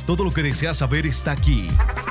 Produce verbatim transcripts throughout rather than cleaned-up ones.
Todo lo que deseas saber está aquí.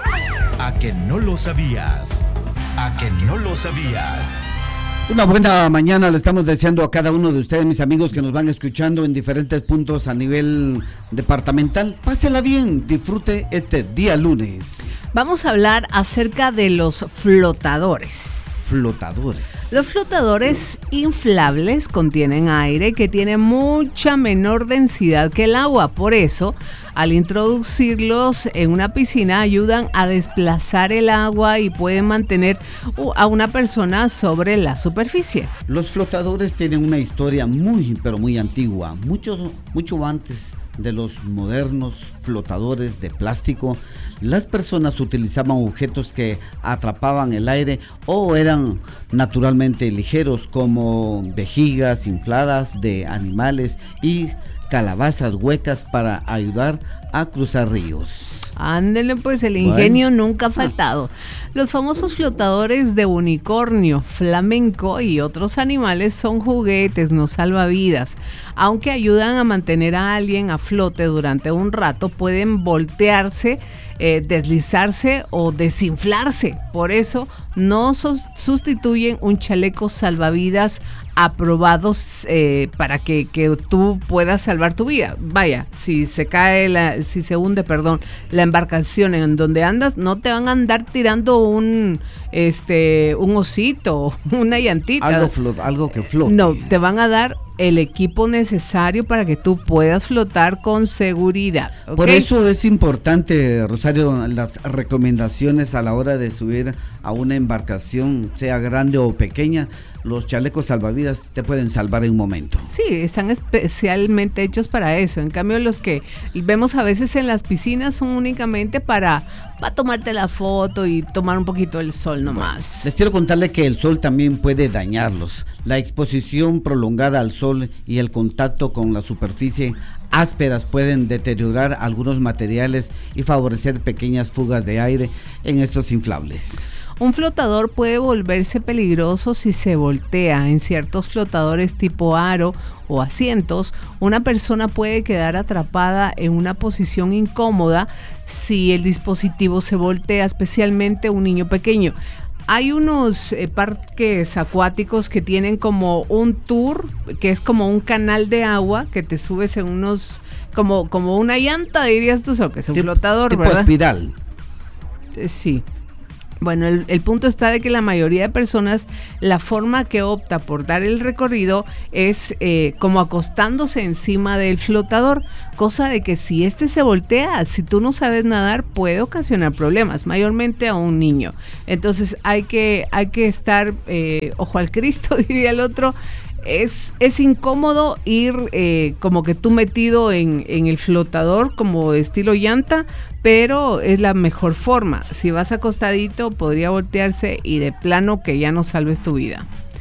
¿A que no lo sabías? ¿A que no lo sabías? Una buena mañana le estamos deseando a cada uno de ustedes, mis amigos que nos van escuchando en diferentes puntos a nivel departamental. Pásela bien, disfrute este día lunes. Vamos a hablar acerca de los flotadores. Flotadores. Los flotadores inflables contienen aire que tiene mucha menor densidad que el agua. Por eso, al introducirlos en una piscina, ayudan a desplazar el agua y pueden mantener a una persona sobre la superficie. Los flotadores tienen una historia muy, pero muy antigua, mucho, mucho antes de los modernos flotadores de plástico. Las personas utilizaban objetos que atrapaban el aire o eran naturalmente ligeros, como vejigas infladas de animales y calabazas huecas para ayudar a cruzar ríos. Ándele, pues el ingenio Bueno. nunca ha faltado. Los famosos flotadores de unicornio, flamenco y otros animales son juguetes, no salvavidas. Aunque ayudan a mantener a alguien a flote durante un rato, pueden voltearse, eh, deslizarse o desinflarse. Por eso no sos- sustituyen un chaleco salvavidas aprobados eh, para que, que tú puedas salvar tu vida. Vaya, si se cae, la, si se hunde, perdón, la embarcación en donde andas, no te van a andar tirando un, este, un osito, una llantita. Algo, flot- algo que flote. No, te van a dar el equipo necesario para que tú puedas flotar con seguridad. ¿Okay? Por eso es importante, Rosario, las recomendaciones a la hora de subir a una embarcación, sea grande o pequeña. Los chalecos salvavidas te pueden salvar en un momento. Sí, están especialmente hechos para eso. En cambio, los que vemos a veces en las piscinas son únicamente para, para tomarte la foto y tomar un poquito el sol nomás. Les quiero contarle que el sol también puede dañarlos. La exposición prolongada al sol y el contacto con la superficie ásperas pueden deteriorar algunos materiales y favorecer pequeñas fugas de aire en estos inflables. Un flotador puede volverse peligroso si se voltea. En ciertos flotadores tipo aro o asientos, una persona puede quedar atrapada en una posición incómoda si el dispositivo se voltea, especialmente un niño pequeño. Hay unos eh, parques acuáticos que tienen como un tour, que es como un canal de agua, que te subes en unos, como, como una llanta, dirías tú, o que es un Tip- flotador, tipo ¿verdad? espiral. Eh, Sí. Bueno, el, el punto está de que la mayoría de personas, la forma que opta por dar el recorrido es eh, como acostándose encima del flotador, cosa de que si este se voltea, si tú no sabes nadar, puede ocasionar problemas, mayormente a un niño. Entonces hay que, hay que estar eh, ojo al Cristo, diría el otro. Es, es incómodo ir eh, como que tú metido en, en el flotador como estilo llanta, pero es la mejor forma. Si vas acostadito podría voltearse y de plano que ya no salves tu vida.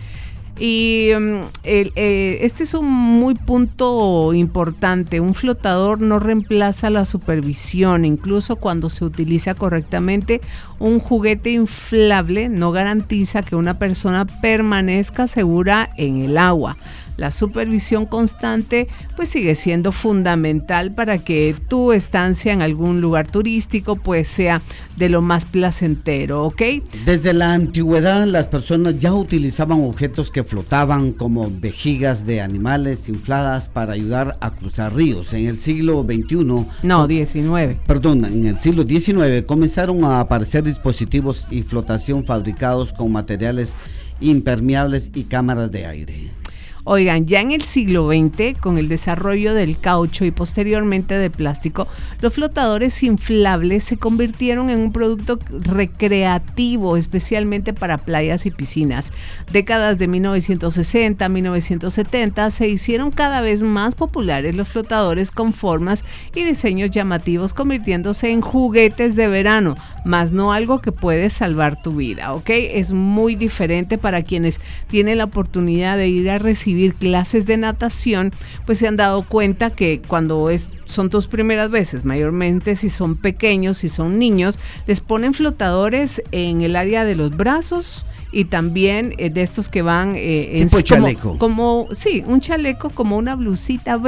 Y um, el, eh, este es un muy punto importante. Un flotador no reemplaza la supervisión, incluso cuando se utiliza correctamente. Un juguete inflable no garantiza que una persona permanezca segura en el agua. La supervisión constante pues sigue siendo fundamental para que tu estancia en algún lugar turístico pues sea de lo más placentero, ¿ok? Desde la antigüedad las personas ya utilizaban objetos que flotaban como vejigas de animales infladas para ayudar a cruzar ríos. En el siglo veintiuno, No, diecinueve. perdón, en el siglo diecinueve comenzaron a aparecer dispositivos y flotación fabricados con materiales impermeables y cámaras de aire. Oigan, ya en el siglo veinte, con el desarrollo del caucho y posteriormente del plástico, los flotadores inflables se convirtieron en un producto recreativo, especialmente para playas y piscinas. Décadas de mil novecientos sesenta a mil novecientos setenta se hicieron cada vez más populares los flotadores con formas y diseños llamativos, convirtiéndose en juguetes de verano, más no algo que puede salvar tu vida, ¿ok? Es muy diferente para quienes tienen la oportunidad de ir a recibir clases de natación, pues se han dado cuenta que cuando es, son tus primeras veces, mayormente si son pequeños, si son niños, les ponen flotadores en el área de los brazos y también eh, de estos que van eh, en tipo como, chaleco. como, sí, un chaleco como una blusita, pues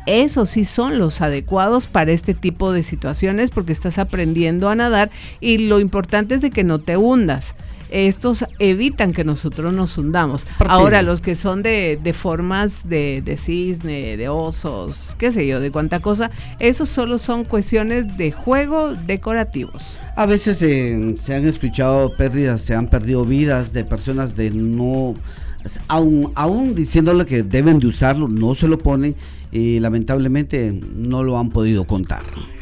esos sí son los adecuados para este tipo de situaciones porque estás aprendiendo a nadar y lo importante es de que no te hundas. Estos evitan que nosotros nos hundamos. Partido. Ahora, los que son de, de formas de, de cisne, de osos, qué sé yo, de cuánta cosa, esos solo son cuestiones de juego decorativos. A veces eh, se han escuchado pérdidas, se han perdido vidas de personas de no, aún, aún diciéndole que deben de usarlo, no se lo ponen y lamentablemente no lo han podido contar.